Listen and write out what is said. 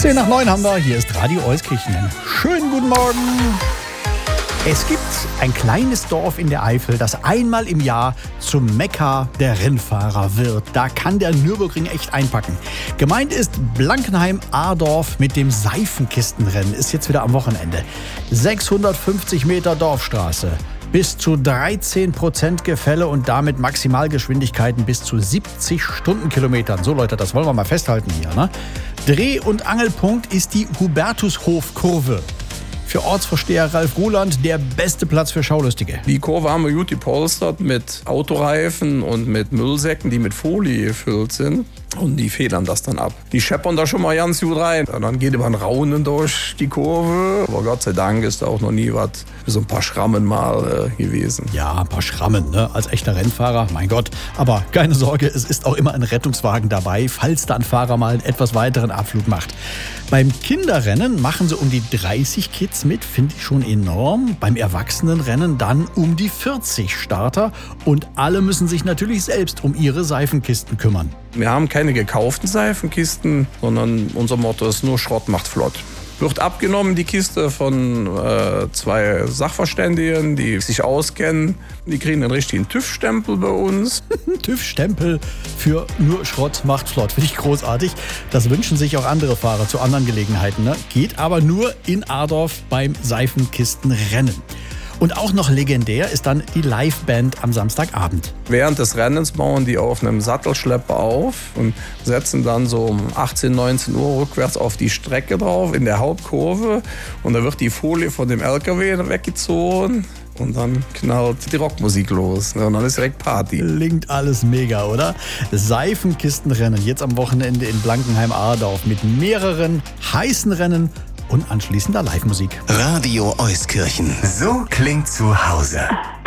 10:09 haben wir, hier ist Radio Euskirchen. Schönen guten Morgen. Es gibt ein kleines Dorf in der Eifel, das einmal im Jahr zum Mekka der Rennfahrer wird. Da kann der Nürburgring echt einpacken. Gemeint ist Blankenheim-Adorf mit dem Seifenkistenrennen. Ist jetzt wieder am Wochenende. 650 Meter Dorfstraße. Bis zu 13% Gefälle und damit Maximalgeschwindigkeiten bis zu 70 Stundenkilometern. So Leute, das wollen wir mal festhalten hier, ne? Dreh- und Angelpunkt ist die Hubertushofkurve. Für Ortsvorsteher Ralf Ruland der beste Platz für Schaulustige. Die Kurve haben wir gut gepolstert mit Autoreifen und mit Müllsäcken, die mit Folie gefüllt sind. Und die federn das dann ab. Die scheppern da schon mal ganz gut rein. Und dann geht immer ein Raunen durch die Kurve. Aber Gott sei Dank ist da auch noch nie was, so ein paar Schrammen mal gewesen. Ja, ein paar Schrammen, ne? Als echter Rennfahrer, mein Gott. Aber keine Sorge, es ist auch immer ein Rettungswagen dabei, falls da ein Fahrer mal einen etwas weiteren Abflug macht. Beim Kinderrennen machen sie um die 30 Kids mit, finde ich schon enorm. Beim Erwachsenenrennen dann um die 40 Starter. Und alle müssen sich natürlich selbst um ihre Seifenkisten kümmern. Wir haben keine gekauften Seifenkisten, sondern unser Motto ist nur Schrott macht flott. Wird abgenommen, die Kiste, von 2 Sachverständigen, die sich auskennen. Die kriegen einen richtigen TÜV-Stempel bei uns. TÜV-Stempel für nur Schrott macht flott. Finde ich großartig. Das wünschen sich auch andere Fahrer zu anderen Gelegenheiten, ne? Geht aber nur in Adorf beim Seifenkistenrennen. Und auch noch legendär ist dann die Liveband am Samstagabend. Während des Rennens bauen die auf einem Sattelschlepper auf und setzen dann so um 18, 19 Uhr rückwärts auf die Strecke drauf in der Hauptkurve. Und da wird die Folie von dem LKW weggezogen und dann knallt die Rockmusik los. Und dann ist direkt Party. Klingt alles mega, oder? Seifenkistenrennen jetzt am Wochenende in Blankenheim-Adorf mit mehreren heißen Rennen und anschließender Live-Musik. Radio Euskirchen. So klingt zu Hause.